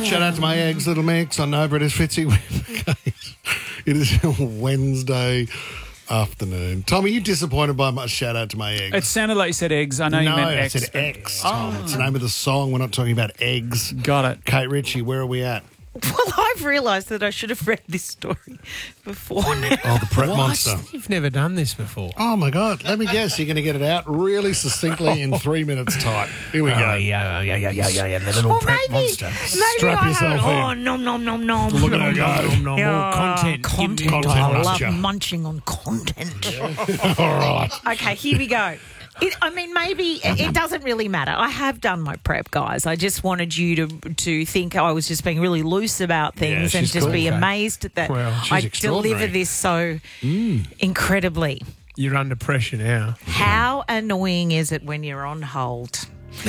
Shout out to my eggs, Little Mix. On Nova, it is Fitzy. It is Wednesday afternoon. Tom, are you disappointed by my shout out to my eggs? It sounded like you said eggs. I know you meant X. I said X, Tom. It's the name of the song. We're not talking about eggs. Got it. Kate Ritchie, where are we at? Well, I've realised that I should have read this story before now. Oh, the prep monster. You've never done this before. Oh, my God. Let me guess. You're going to get it out really succinctly in 3 minutes time. Here we go. Yeah. The little Or prep maybe monster. Strap I yourself have, in. Oh, nom. Look at her go. More content. Content. Content I love muncher. munching on content. All right. Okay, here we go. Maybe it doesn't really matter. I have done my prep, guys. I just wanted you to think I was just being really loose about things and she's just cool. be Okay. amazed that Well, she's I extraordinary. deliver this so incredibly. You're under pressure now. How annoying is it when you're on hold?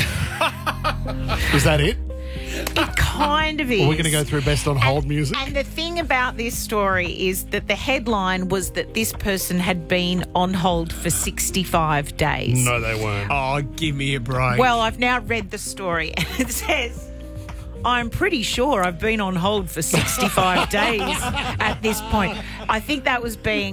Is that it? It kind of is. Are we going to go through best on hold music? And the thing about this story is that the headline was that this person had been on hold for 65 days. No, they weren't. Oh, give me a break. Well, I've now read the story and it says, I'm pretty sure I've been on hold for 65 days at this point. I think that was being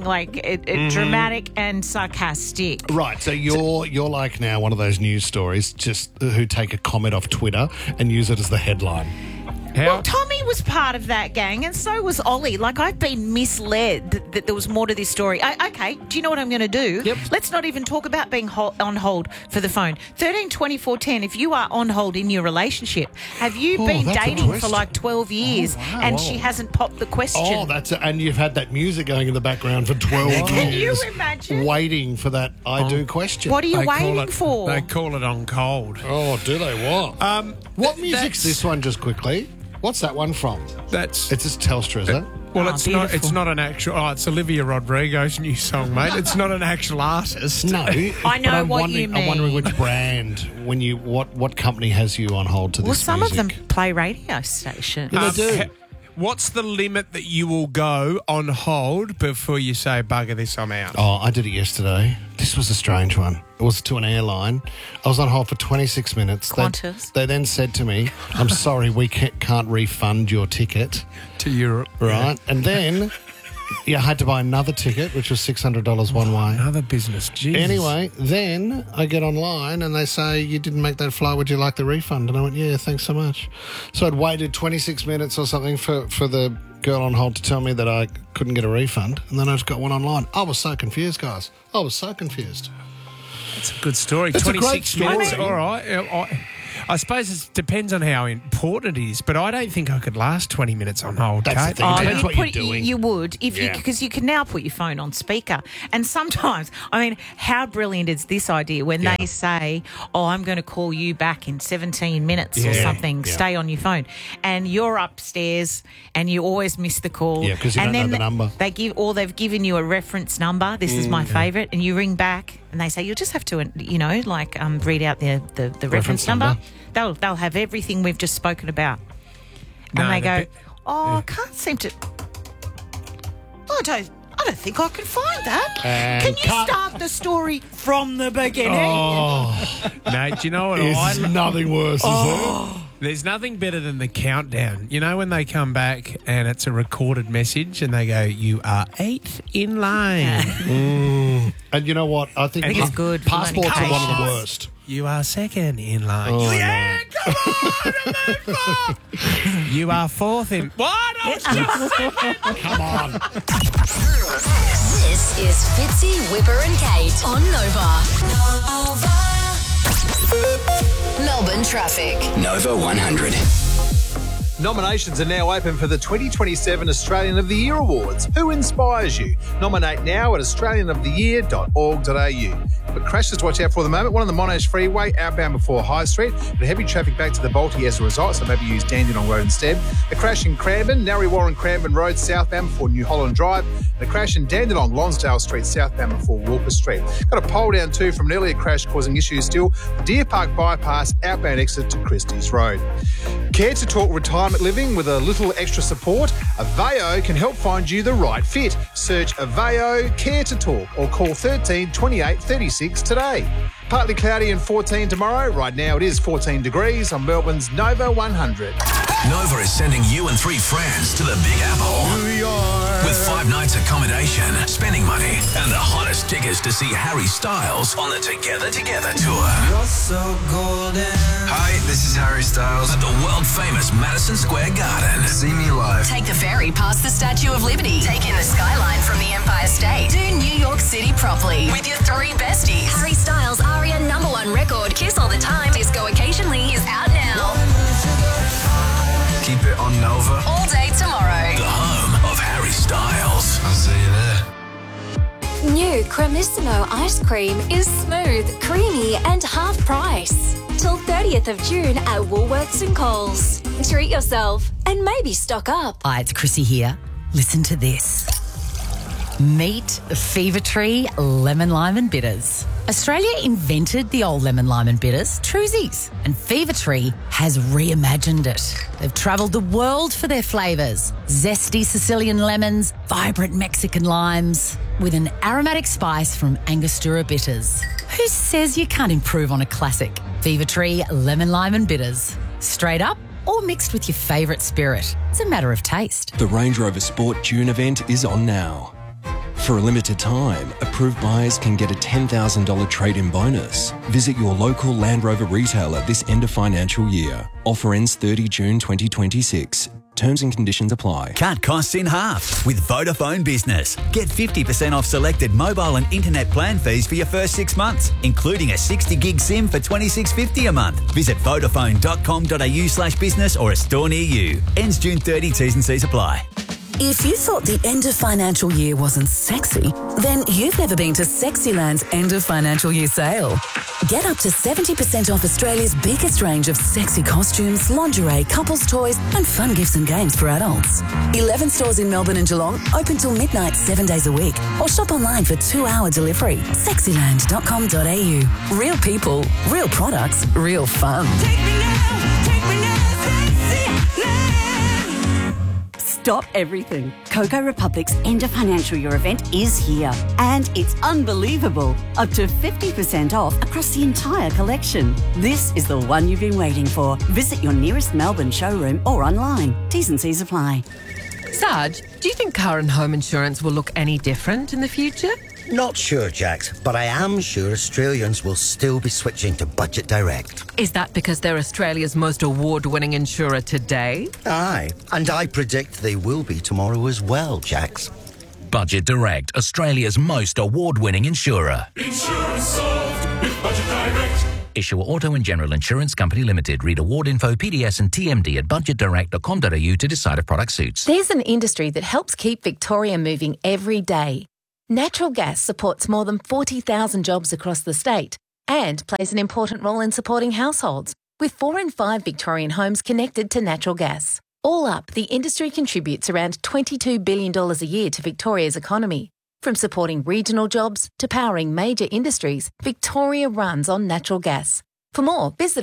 dramatic and sarcastic. Right, so you're like now one of those news stories just who take a comment off Twitter and use it as the headline. Well, Tommy was part of that gang, and so was Ollie. I've been misled that there was more to this story. Okay, do you know what I'm going to do? Yep. Let's not even talk about being on hold for the phone. 13 24 10, if you are on hold in your relationship, have you been that's a dating twist. for 12 years and she hasn't popped the question? Oh, and you've had that music going in the background for 12 years. Can you imagine? Waiting for that I do question. What are you They call waiting it- for? They call it on cold. Oh, do they what? What music's this one, just quickly? What's that one from? That's It's just Telstra, is it? well, Oh, it's beautiful. not an actual. Oh, it's Olivia Rodrigo's new song, mate. It's not an actual artist. No. I know but I'm what wondering, you I'm wondering mean. which brand, what company has you on hold to this Well, some music? of them play radio stations. Yeah, they do. What's the limit that you will go on hold before you say, bugger this, I'm out? Oh, I did it yesterday. This was a strange one. It was to an airline. I was on hold for 26 minutes. Qantas. They then said to me, I'm sorry, we can't refund your ticket. To Europe. Right? And then I had to buy another ticket, which was $600 one way. Another business. Jesus. Anyway, then I get online and they say, you didn't make that flight, would you like the refund? And I went, yeah, thanks so much. So I'd waited 26 minutes or something for the girl on hold to tell me that I couldn't get a refund. And then I just got one online. I was so confused, guys. I was so confused. That's a good story. It's a great 26 minutes. story. All right. I suppose it depends on how important it is, but I don't think I could last 20 minutes on hold, That's the Kate. thing. Oh, Depends you'd what you're doing. You would Yeah. because you can now put your phone on speaker. And sometimes, how brilliant is this idea when they say, "Oh, I'm going to call you back in 17 minutes or Yeah. something. Yeah. Stay on your phone," and you're upstairs and you always miss the call. Yeah, 'cause you and don't know then the number. They've given you a reference number. This is my favourite, and you ring back and they say you'll just have to, read out the reference number. They'll have everything we've just spoken about. And No, they go, the I can't seem to. I don't think I can find that. And Can you cut. start the story from the beginning? Oh, No, do you know what it's nothing worse, is there? There's nothing better than the countdown. You know when they come back and it's a recorded message and they go, you are 8th in line. And you know what? I think It's good for passports are learning one of the patience. worst. You are 2nd in line. Oh, yeah, come on, I'm moved. You are 4th in... What? I was just second. Come on. This is Fitzy, Whipper and Kate on Nova. Melbourne traffic. Nova 100. Nominations are now open for the 2027 Australian of the Year Awards. Who inspires you? Nominate now at australianoftheyear.org.au. But crashes to watch out for the moment. One on the Monash Freeway, outbound before High Street. But heavy traffic back to the Balti as a result, so maybe use Dandenong Road instead. A crash in Cranbourne, Narre Warren Cranbourne Road, southbound before New Holland Drive. And a crash in Dandenong, Lonsdale Street, southbound before Walker Street. Got a pole down too from an earlier crash causing issues still. Deer Park Bypass, outbound exit to Christie's Road. Care to talk retirement living with a little extra support? Aveo can help find you the right fit. Search Aveo Care to Talk or call 13 28 36 today. Partly cloudy and 14 tomorrow. Right now it is 14 degrees on Melbourne's Nova 100. Nova is sending you and 3 friends to the Big Apple. New York. With 5 nights accommodation, spending money, and the hottest tickets to see Harry Styles on the Together Together tour. You're so golden. Hi, this is Harry Styles. At the world-famous Madison Square Garden. See me live. Take the ferry past the Statue of Liberty. Take in the skyline from the Empire State. Do New York City properly with your 3 besties. Harry Styles' ARIA #1 record, Kiss All the Time, Disco Occasionally, is out now. Keep it on Nova. All day tomorrow. The home of Harry Styles. I'll see you there. New Cremissimo ice cream is smooth, creamy and half price. Till 30th of June at Woolworths and Coles. Treat yourself and maybe stock up. Hi, it's Chrissy here. Listen to this. Meet Fever Tree Lemon Lime and Bitters. Australia invented the old lemon lime and bitters, Truzies, and Fever Tree has reimagined it. They've travelled the world for their flavours. Zesty Sicilian lemons, vibrant Mexican limes, with an aromatic spice from Angostura bitters. Who says you can't improve on a classic? Fever Tree Lemon Lime and Bitters. Straight up or mixed with your favourite spirit. It's a matter of taste. The Range Rover Sport June event is on now. For a limited time, approved buyers can get a $10,000 trade-in bonus. Visit your local Land Rover retailer this end of financial year. Offer ends 30 June 2026. Terms and conditions apply. Cut costs in half with Vodafone Business. Get 50% off selected mobile and internet plan fees for your first 6 months, including a 60 gig SIM for $26.50 a month. Visit vodafone.com.au/business or a store near you. Ends June 30, T's and C's apply. If you thought the end of financial year wasn't sexy, then you've never been to Sexyland's end of financial year sale. Get up to 70% off Australia's biggest range of sexy costumes, lingerie, couples toys and fun gifts and games for adults. 11 stores in Melbourne and Geelong, open till midnight 7 days a week. Or shop online for 2-hour delivery. Sexyland.com.au. Real people, real products, real fun. Take me now, Sexyland. Stop everything. Coco Republic's end of financial year event is here. And it's unbelievable. Up to 50% off across the entire collection. This is the one you've been waiting for. Visit your nearest Melbourne showroom or online. T's and C's apply. Sarge, do you think car and home insurance will look any different in the future? Not sure, Jax, but I am sure Australians will still be switching to Budget Direct. Is that because they're Australia's most award-winning insurer today? Aye, and I predict they will be tomorrow as well, Jax. Budget Direct, Australia's most award-winning insurer. Insurance solved with Budget Direct. Issuer Auto and General Insurance Company Limited. Read award info, PDS and TMD at budgetdirect.com.au to decide if product suits. There's an industry that helps keep Victoria moving every day. Natural gas supports more than 40,000 jobs across the state and plays an important role in supporting households, with 4 in 5 Victorian homes connected to natural gas. All up, the industry contributes around $22 billion a year to Victoria's economy. From supporting regional jobs to powering major industries, Victoria runs on natural gas. For more, visit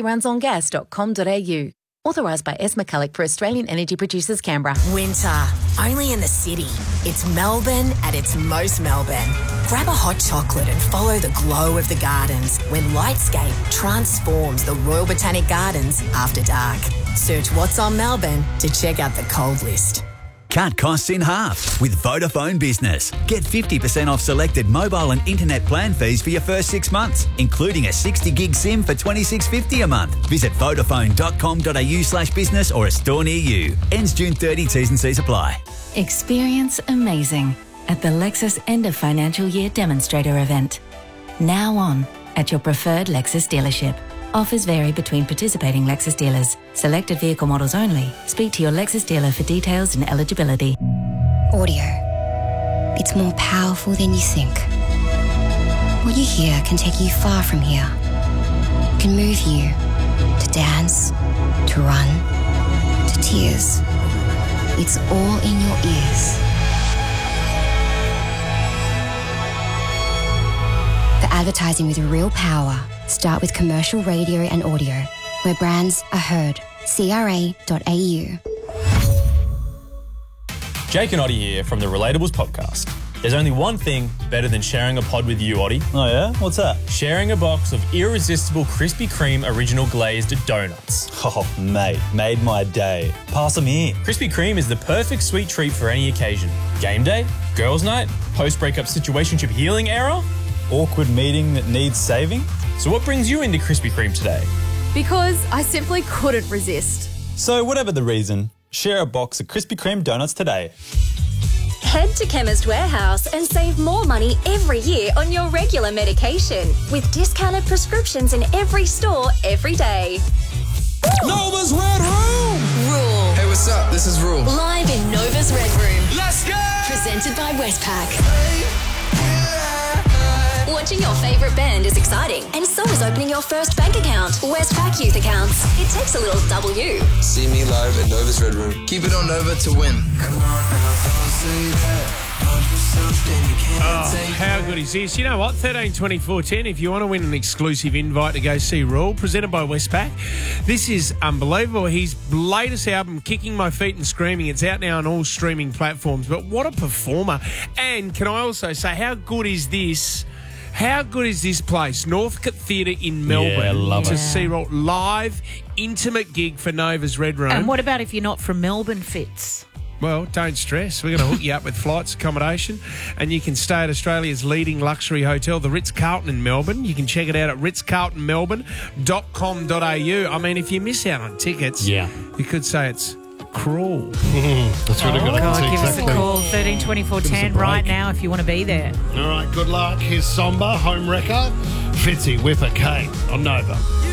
australiarunsongas.com.au. Authorised by S. McCulloch for Australian Energy Producers, Canberra. Winter, only in the city. It's Melbourne at its most Melbourne. Grab a hot chocolate and follow the glow of the gardens when Lightscape transforms the Royal Botanic Gardens after dark. Search What's on Melbourne to check out the cold list. Cut costs in half with Vodafone Business. Get 50% off selected mobile and internet plan fees for your first 6 months, including a 60 gig SIM for $26.50 a month. Visit vodafone.com.au/business or a store near you. Ends June 30, T's and C's apply. Experience amazing at the Lexus End of Financial Year Demonstrator event. Now on at your preferred Lexus dealership. Offers vary between participating Lexus dealers. Selected vehicle models only. Speak to your Lexus dealer for details and eligibility. Audio. It's more powerful than you think. What you hear can take you far from here. It can move you to dance, to run, to tears. It's all in your ears. The advertising with real power. Start with commercial radio and audio, where brands are heard. CRA.au. Jake and Oddie here from the Relatables podcast. There's only one thing better than sharing a pod with you, Oddie. Oh, yeah? What's that? Sharing a box of irresistible Krispy Kreme original glazed donuts. Oh, mate, made my day. Pass them here. Krispy Kreme is the perfect sweet treat for any occasion. Game day, girls' night, post-breakup situationship healing era, awkward meeting that needs saving. So what brings you into Krispy Kreme today? Because I simply couldn't resist. So whatever the reason, share a box of Krispy Kreme donuts today. Head to Chemist Warehouse and save more money every year on your regular medication with discounted prescriptions in every store every day. Nova's Red Room! Rule. Hey, what's up? This is Rule. Live in Nova's Red Room. Let's go! Presented by Westpac. Watching your favourite band is exciting, and so is opening your first bank account. Westpac Youth Accounts. It takes a little W. See me live at Nova's Red Room. Keep it on Nova to win. Come on, Oh, how good is this? You know what? 13 24 10. If you want to win an exclusive invite to go see Rule, presented by Westpac. This is unbelievable. His latest album, Kicking My Feet and Screaming, it's out now on all streaming platforms. But what a performer. And can I also say, how good is this? How good is this place? Northcote Theatre in Melbourne. Yeah, love it. To see Rule live, intimate gig for Nova's Red Room. And what about if you're not from Melbourne, Fitz? Well, don't stress. We're going to hook you up with flights, accommodation, and you can stay at Australia's leading luxury hotel, the Ritz-Carlton in Melbourne. You can check it out at ritzcarltonmelbourne.com.au. I mean, if you miss out on tickets, you could say it's cruel. That's really good. God, give us a call, 13 24 10 right now if you want to be there. All right, good luck. Here's Somber, Home Wrecker, Fitzy, Whipper, Kate on Nova.